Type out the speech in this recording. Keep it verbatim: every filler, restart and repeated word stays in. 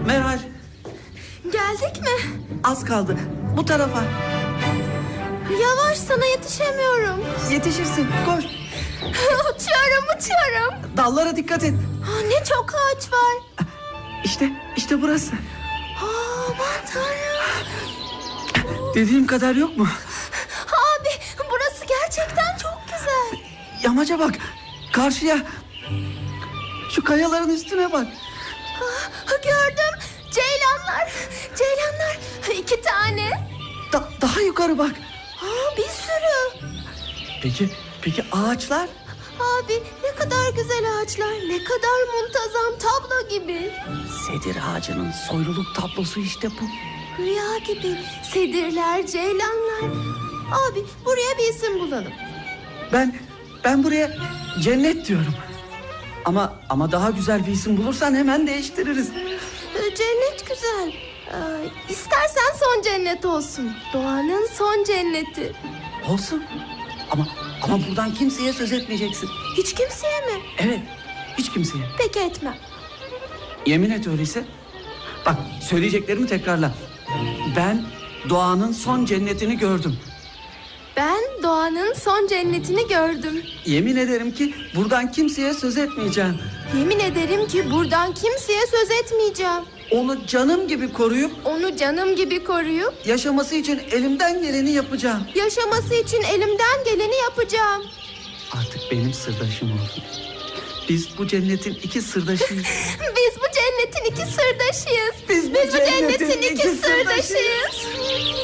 Meral, Geldik mi? az kaldı. Bu tarafa. Yavaş, sana yetişemiyorum. Yetişirsin, koş. Uçuyorum uçuyorum. Dallara dikkat et. Aa, ne çok ağaç var. İşte, işte burası. Aa, aman tanrım. Dediğim kadar yok mu? Abi, burası gerçekten çok güzel. Yamaca bak, karşıya. Şu kayaların üstüne bak. Aa, gördüm. Ceylanlar. Ceylanlar. İki tane. Da- daha yukarı bak. Aa, bir sürü. Peki, peki ağaçlar? Abi, ne kadar güzel ağaçlar. Ne kadar muntazam, tablo gibi. Sedir ağacının soyluluk tablosu işte bu. Rüya gibi. Sedirler, ceylanlar. Abi, buraya bir isim bulalım. Ben, ben buraya cennet diyorum. Ama, ama daha güzel bir isim bulursan hemen değiştiririz. Ee, Cennet güzel. Ee, istersen son cennet olsun. Doğanın son cenneti. Olsun. Ama, ama buradan kimseye söz etmeyeceksin. Hiç kimseye mi? Evet, hiç kimseye. Peki etmem. Yemin et öyleyse. Bak, söyleyeceklerimi tekrarla. Ben doğanın son cennetini gördüm. Ben doğanın son cennetini gördüm. Yemin ederim ki buradan kimseye söz etmeyeceğim. Yemin ederim ki buradan kimseye söz etmeyeceğim. Onu canım gibi koruyup Onu canım gibi koruyup yaşaması için elimden geleni yapacağım. yaşaması için elimden geleni yapacağım. Artık benim sırdaşım oldu. Biz bu cennetin iki sırdaşıyız. Biz bu cennetin iki sırdaşıyız. Biz bu Biz bu cennetin cennetin iki iki sırdaşıyız. sırdaşıyız.